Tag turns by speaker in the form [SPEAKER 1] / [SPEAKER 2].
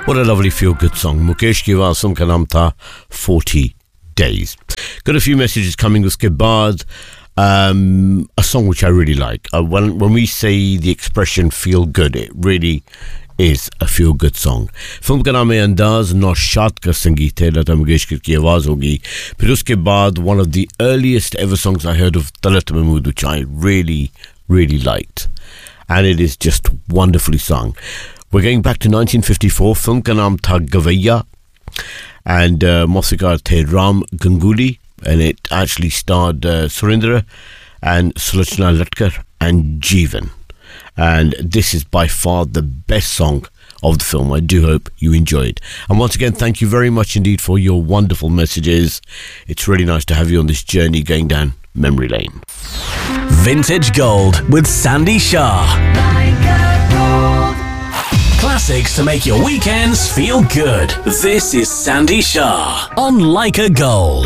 [SPEAKER 1] What a lovely feel-good song. Mukesh की आवाज़ का नाम था 40 Days. Got a few messages coming. उसके बाद a song which I really like. When we say the expression feel good, it really is a feel-good song. Film का नाम है अंदाज, नौशाद का संगीत है, लता मंगेशकर की आवाज़ होगी. फिर उसके बाद one of the earliest ever songs I heard of Talat Mahmood, which I really liked. And it is just wonderfully sung. We're going back to 1954. Film ka naam tha Gavaiya, and Mausikar the Ram Ganguly, and it actually starred Surendra and Sulochana Latkar and Jeevan. And this is by far the best song of the film. I do hope you enjoyed. And once again, thank you very much indeed for your wonderful messages. It's really nice to have you on this journey going down memory lane.
[SPEAKER 2] Vintage Gold with Sandy Shah. Classics to make your weekends feel good. This is Sandy Shah on Leica Gold.